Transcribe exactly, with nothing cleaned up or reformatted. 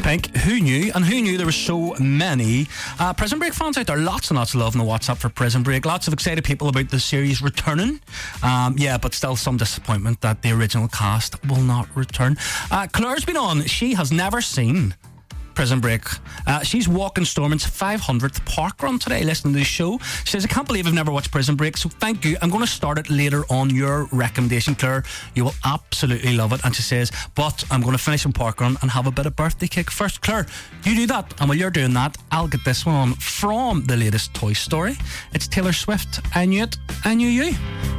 think. Who knew? And who knew there were so many uh, Prison Break fans out there? Lots and lots of love in the WhatsApp for Prison Break. Lots of excited people about the series returning. Um, yeah, but still some disappointment that the original cast will not return. Uh, Claire's been on. She has never seen Prison Break. Uh, she's walking Stormon's five hundredth park run today listening to the show. She says, I can't believe I've never watched Prison Break, so thank you. I'm going to start it later on your recommendation, Claire. You will absolutely love it. And she says, but I'm going to finish on park run and have a bit of birthday cake first. Claire, you do that, and while you're doing that, I'll get this one on from the latest Toy Story. It's Taylor Swift. I Knew It, I Knew You.